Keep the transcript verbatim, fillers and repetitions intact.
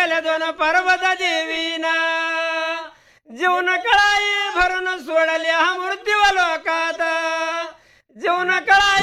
गेल्या दोन पर्वत देवीना जीवन कळाई भरून सोडल्या मूर्तीव लोकात जीवन कळा